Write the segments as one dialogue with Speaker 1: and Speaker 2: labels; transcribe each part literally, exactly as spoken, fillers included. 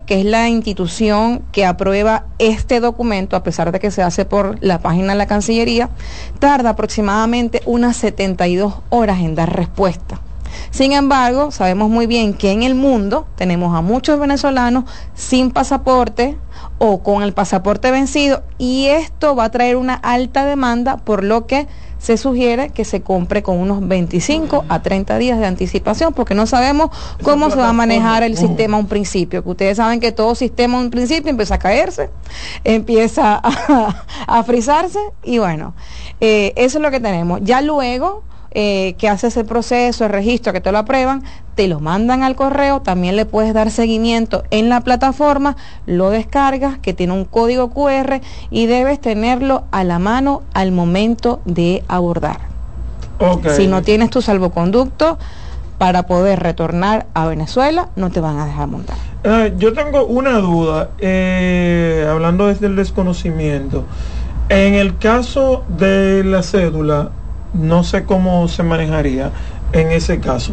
Speaker 1: que es la institución que aprueba este documento, a pesar de que se hace por la página de la Cancillería, tarda aproximadamente unas setenta y dos horas en dar respuesta. Sin embargo, sabemos muy bien que en el mundo tenemos a muchos venezolanos sin pasaporte o con el pasaporte vencido, y esto va a traer una alta demanda, por lo que se sugiere que se compre con unos veinticinco a treinta días de anticipación, porque no sabemos cómo se va a manejar el sistema a un principio, que ustedes saben que todo sistema a un principio empieza a caerse, empieza a, a frizarse, y bueno, eh, eso es lo que tenemos. Ya luego eh, que haces el proceso, el registro, que te lo aprueban, te lo mandan al correo, también le puedes dar seguimiento en la plataforma, lo descargas, que tiene un código cu erre, y debes tenerlo a la mano al momento de abordar. Okay. Si no tienes tu salvoconducto para poder retornar a Venezuela, no te van a dejar montar.
Speaker 2: Eh, yo tengo una duda, eh, hablando desde el desconocimiento. En el caso de la cédula, no sé cómo se manejaría en ese caso.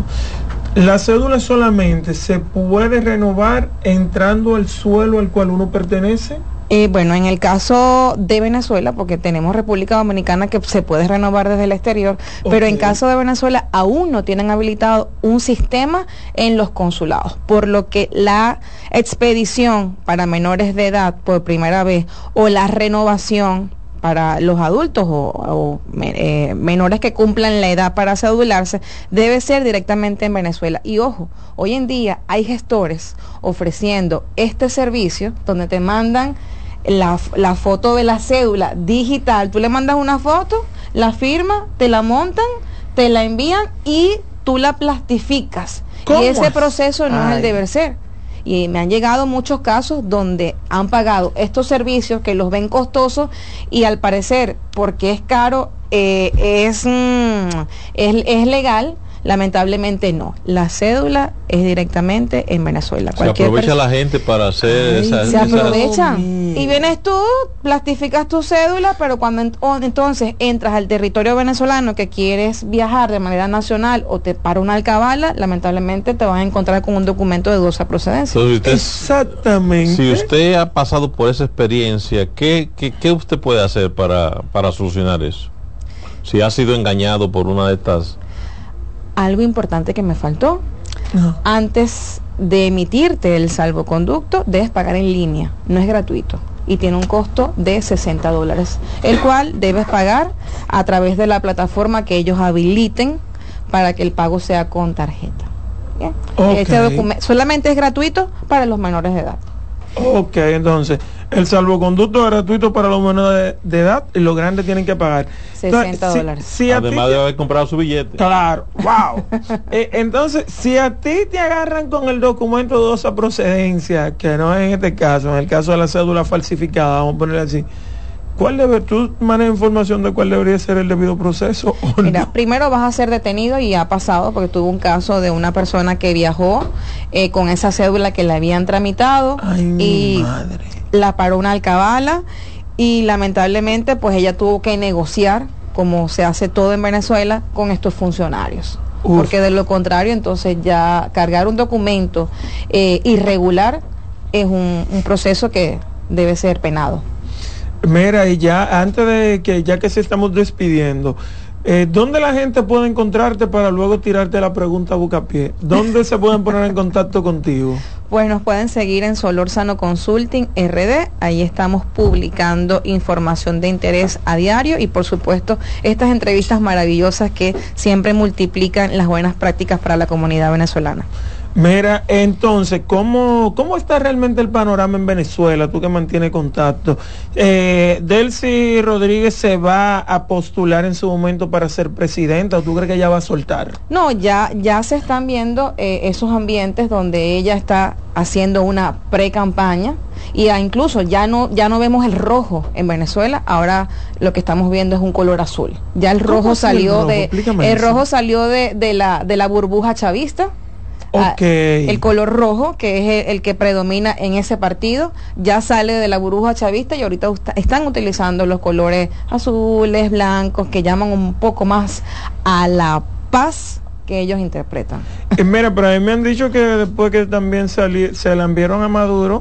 Speaker 2: La cédula solamente se puede renovar entrando al suelo al cual uno pertenece.
Speaker 1: Eh, bueno, en el caso de Venezuela, porque tenemos República Dominicana que se puede renovar desde el exterior, okay, pero en caso de Venezuela aún no tienen habilitado un sistema en los consulados, por lo que la expedición para menores de edad por primera vez o la renovación para los adultos o, o eh, menores que cumplan la edad para cedularse, debe ser directamente en Venezuela. Y ojo, hoy en día hay gestores ofreciendo este servicio donde te mandan la, la foto de la cédula digital. Tú le mandas una foto, la firmas, te la montan, te la envían y tú la plastificas. Y ese proceso no Ay. es el deber ser. Y me han llegado muchos casos donde han pagado estos servicios que los ven costosos, y al parecer, porque es caro, eh, es, mm, es, es legal. Lamentablemente no. La cédula es directamente en Venezuela.
Speaker 3: Se aprovecha la gente para hacer
Speaker 1: Ay,
Speaker 3: esa,
Speaker 1: se aprovecha.
Speaker 3: Esa...
Speaker 1: Y vienes tú, plastificas tu cédula, pero cuando ent entonces entras al territorio venezolano que quieres viajar de manera nacional o te para una alcabala, lamentablemente te vas a encontrar con un documento de dudosa procedencia.
Speaker 3: Entonces, usted,
Speaker 2: Exactamente.
Speaker 3: Si usted ha pasado por esa experiencia, ¿qué, qué, qué usted puede hacer para, para solucionar eso? Si ha sido engañado por una de estas...
Speaker 1: Algo importante que me faltó, no. Antes de emitirte el salvoconducto, debes pagar en línea, no es gratuito, y tiene un costo de sesenta dólares, el cual debes pagar a través de la plataforma que ellos habiliten para que el pago sea con tarjeta. ¿Bien? Okay. Este documento solamente es gratuito para los menores de edad.
Speaker 2: Ok, entonces, el salvoconducto es gratuito para los menores de, de edad, y los grandes tienen que pagar
Speaker 1: sesenta dólares.
Speaker 3: Si, si Además de haber comprado su billete.
Speaker 2: Claro, wow. eh, entonces, si a ti te agarran con el documento de dudosa procedencia, que no es en este caso, en el caso de la cédula falsificada, vamos a ponerle así, ¿cuál debe, tú manejas información de cuál debería ser el debido proceso? ¿O
Speaker 1: Mira,
Speaker 2: no?
Speaker 1: Primero vas a ser detenido, y ha pasado, porque tuvo un caso de una persona que viajó eh, con esa cédula que le habían tramitado.
Speaker 2: Ay,
Speaker 1: y
Speaker 2: madre.
Speaker 1: La paró una alcabala, y lamentablemente pues ella tuvo que negociar, como se hace todo en Venezuela, con estos funcionarios. Uf. Porque de lo contrario, entonces ya cargar un documento eh, irregular es un, un proceso que debe ser penado.
Speaker 2: Mira, y ya antes de que, ya que se estamos despidiendo, eh, ¿dónde la gente puede encontrarte para luego tirarte la pregunta a bucapié? ¿Dónde se pueden poner en contacto contigo?
Speaker 1: Pues nos pueden seguir en Solórzano Consulting R D, ahí estamos publicando información de interés a diario, y por supuesto estas entrevistas maravillosas que siempre multiplican las buenas prácticas para la comunidad venezolana.
Speaker 2: Mira, entonces, ¿cómo, cómo está realmente el panorama en Venezuela? Tú que mantienes contacto. Eh, ¿Delcy Rodríguez se va a postular en su momento para ser presidenta, o tú crees que ella va a soltar?
Speaker 1: No, ya, ya se están viendo eh, esos ambientes donde ella está haciendo una pre-campaña, y a incluso ya no, ya no vemos el rojo en Venezuela, ahora lo que estamos viendo es un color azul. Ya el rojo salió el rojo? de, Explícame el eso. rojo salió de, de la, de la burbuja chavista.
Speaker 2: Okay.
Speaker 1: El color rojo, que es el, el que predomina en ese partido, ya sale de la burbuja chavista, y ahorita están utilizando los colores azules, blancos, que llaman un poco más a la paz que ellos interpretan.
Speaker 2: Eh, mira, pero a mí me han dicho que después que también salí, se la enviaron a Maduro,